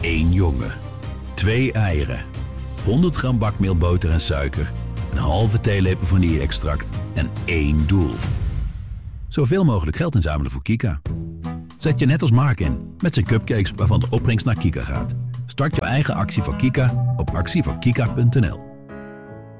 1 jongen. 2 eieren. 100 gram bakmeelboter en suiker. Een halve theelepel vanille-extract. En 1 doel. Zoveel mogelijk geld inzamelen voor Kika. Zet je net als Mark in, met zijn cupcakes waarvan de opbrengst naar Kika gaat. Start je eigen actie voor Kika op actievoorkika.nl.